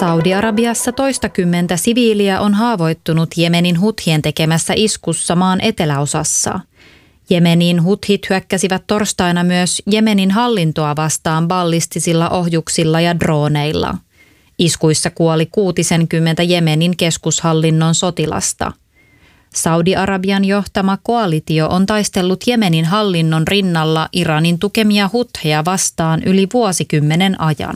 Saudi-Arabiassa toistakymmentä siviiliä on haavoittunut Jemenin huthien tekemässä iskussa maan eteläosassa. Jemenin huthit hyökkäsivät torstaina myös Jemenin hallintoa vastaan ballistisilla ohjuksilla ja drooneilla. Iskuissa kuoli 60 Jemenin keskushallinnon sotilasta. Saudi-Arabian johtama koalitio on taistellut Jemenin hallinnon rinnalla Iranin tukemia hutheja vastaan yli vuosikymmenen ajan.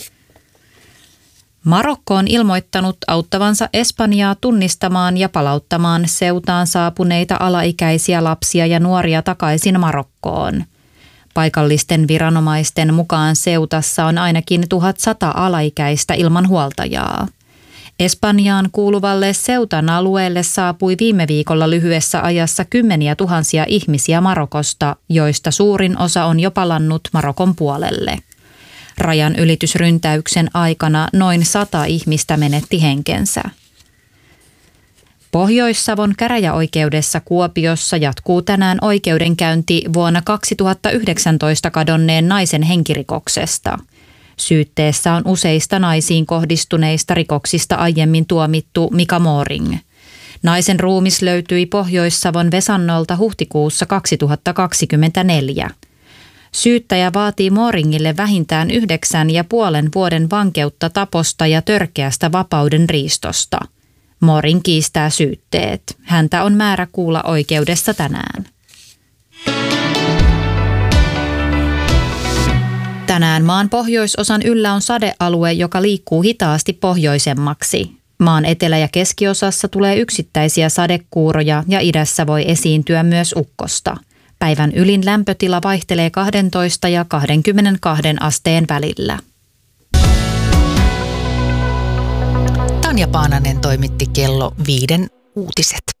Marokko on ilmoittanut auttavansa Espanjaa tunnistamaan ja palauttamaan Ceutaan saapuneita alaikäisiä lapsia ja nuoria takaisin Marokkoon. Paikallisten viranomaisten mukaan Ceutassa on ainakin 1100 alaikäistä ilman huoltajaa. Espanjaan kuuluvalle Ceutan alueelle saapui viime viikolla lyhyessä ajassa kymmeniä tuhansia ihmisiä Marokosta, joista suurin osa on jo palannut Marokon puolelle. Rajan ylitysryntäyksen aikana noin 100 ihmistä menetti henkensä. Pohjois-Savon käräjäoikeudessa Kuopiossa jatkuu tänään oikeudenkäynti vuonna 2019 kadonneen naisen henkirikoksesta. Syytteessä on useista naisiin kohdistuneista rikoksista aiemmin tuomittu Mika Mooring. Naisen ruumis löytyi Pohjois-Savon Vesannolta huhtikuussa 2024. Syyttäjä vaatii Mooringille vähintään 9,5 vuoden vankeutta taposta ja törkeästä vapauden riistosta. Mooring kiistää syytteet. Häntä on määrä kuulla oikeudessa tänään. Tänään maan pohjoisosan yllä on sadealue, joka liikkuu hitaasti pohjoisemmaksi. Maan etelä- ja keskiosassa tulee yksittäisiä sadekuuroja ja idässä voi esiintyä myös ukkosta. Päivän ylin lämpötila vaihtelee 12 ja 22 asteen välillä. Tanja Paananen toimitti kello 5 uutiset.